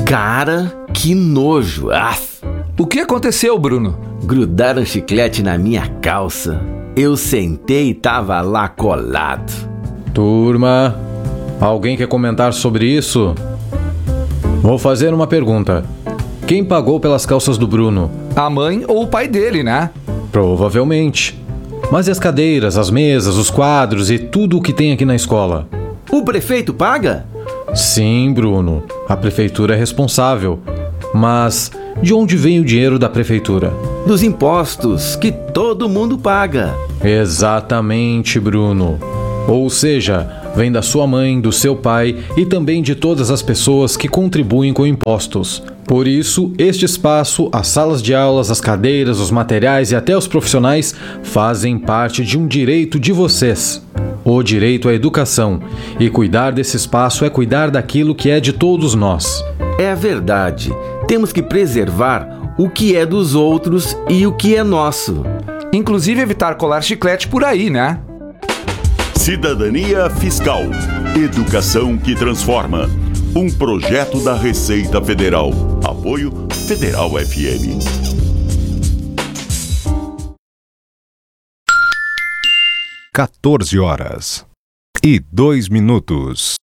Cara, que nojo. Aff. O que aconteceu, Bruno? Grudaram chiclete na minha calça. Eu sentei e tava lá colado. Turma, alguém quer comentar sobre isso? Vou fazer uma pergunta. Quem pagou pelas calças do Bruno? A mãe ou o pai dele, né? Provavelmente. Mas e as cadeiras, as mesas, os quadros e tudo o que tem aqui na escola? O prefeito paga? Sim, Bruno. A prefeitura é responsável. Mas de onde vem o dinheiro da prefeitura? Dos impostos que todo mundo paga. Exatamente, Bruno. Ou seja, vem da sua mãe, do seu pai e também de todas as pessoas que contribuem com impostos. Por isso, este espaço, as salas de aulas, as cadeiras, os materiais e até os profissionais fazem parte de um direito de vocês. O direito à educação. E cuidar desse espaço é cuidar daquilo que é de todos nós. É a verdade. Temos que preservar o que é dos outros e o que é nosso. Inclusive evitar colar chiclete por aí, né? Cidadania Fiscal. Educação que transforma. Um projeto da Receita Federal. Apoio Federal FM. 14 horas e 2 minutos.